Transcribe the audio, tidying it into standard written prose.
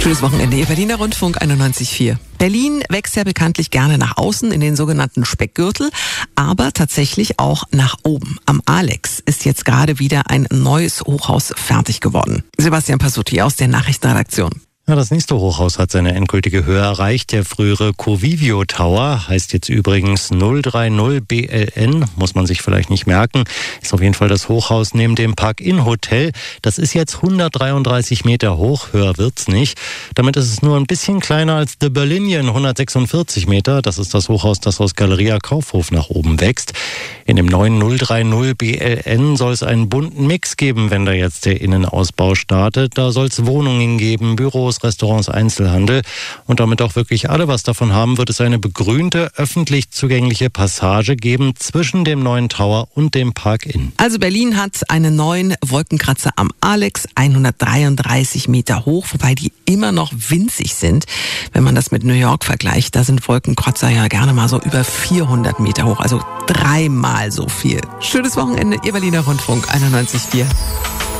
Schönes Wochenende, Ihr Berliner Rundfunk 91.4. Berlin wächst ja bekanntlich gerne nach außen in den sogenannten Speckgürtel, aber tatsächlich auch nach oben. Am Alex ist jetzt gerade wieder ein neues Hochhaus fertig geworden. Sebastian Passutti aus der Nachrichtenredaktion. Ja, das nächste Hochhaus hat seine endgültige Höhe erreicht. Der frühere Covivio Tower heißt jetzt übrigens 030 BLN, muss man sich vielleicht nicht merken. Ist auf jeden Fall das Hochhaus neben dem Park-In Hotel. Das ist jetzt 133 Meter hoch, höher wird's nicht. Damit ist es nur ein bisschen kleiner als The Berlinian, 146 Meter. Das ist das Hochhaus, das aus Galeria Kaufhof nach oben wächst. In dem neuen 030 BLN soll es einen bunten Mix geben, wenn da jetzt der Innenausbau startet. Da soll es Wohnungen geben, Büros, Restaurants, Einzelhandel und damit auch wirklich alle was davon haben, wird es eine begrünte, öffentlich zugängliche Passage geben zwischen dem neuen Tower und dem Park-In. Also Berlin hat einen neuen Wolkenkratzer am Alex, 133 Meter hoch, wobei die immer noch winzig sind. Wenn man das mit New York vergleicht, da sind Wolkenkratzer ja gerne mal so über 400 Meter hoch, also 3-mal so viel. Schönes Wochenende, Ihr Berliner Rundfunk 91.4.